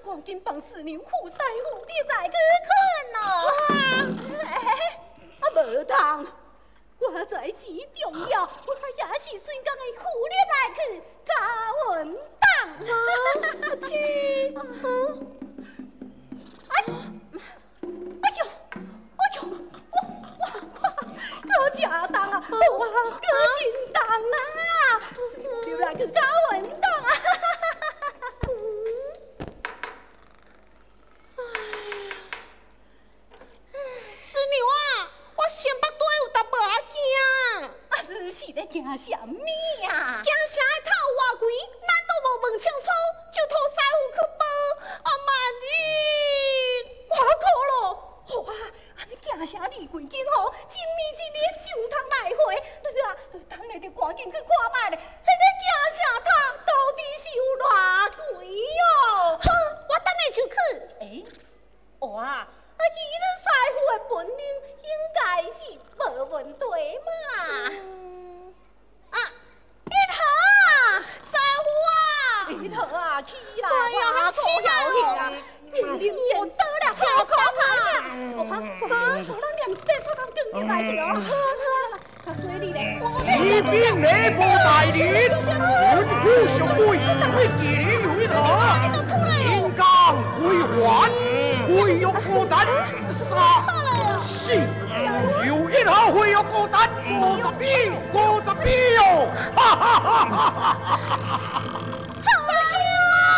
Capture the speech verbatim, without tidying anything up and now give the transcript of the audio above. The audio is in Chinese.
赶紧帮师娘护师傅你来去看咯。哎，啊无通，我知钱重要，我也是随讲的护你来去加文当。阿七，哎，哎呦，哎呦，我我我，可正当啊，哇，可真当啊，随来去加文当啊。是咧惊什么啊？ 惊啥会头偌贵？难道无问清楚就托师傅去报？啊万一我靠咯！哇，安尼惊啥离贵紧吼？一暝一日就通来回，你啊，等下就赶紧去看卖咧。迄个惊啥汤到底是有偌贵哦？ 好，我等下就去。 诶，哇！啊，以恁师傅的本领，应该是无问题嘛。嗯、啊，一头啊， 师傅啊， 一头啊，起来， 哎呀， 我起来啊，面临面倒了，好可怕啊！我我我，咱念这个手工更进来去哦。好好，那所以咧， 一兵雷波大连，文武雄伟，会记你有一头，天罡归还。会有孤单，杀是有一下会有孤单，五十米，五十米哟！哈哈哈哈哈哈！